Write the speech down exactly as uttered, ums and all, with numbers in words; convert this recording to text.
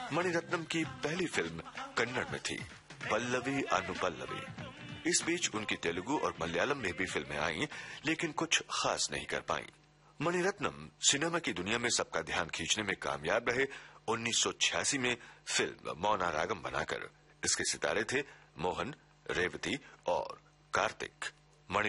मणिरत्नम की पहली फिल्म कन्नड़ में थी, पल्लवी अनुपल्लवी। इस बीच उनकी तेलुगु और मलयालम में भी फिल्में आईं, लेकिन कुछ खास नहीं कर पाईं। मणिरत्नम सिनेमा की दुनिया में सबका ध्यान खींचने में कामयाब रहे उन्नीस सौ छियासी में फिल्म मौनारागम बनाकर। इसके सितारे थे मोहन, रेवती और कार्तिक।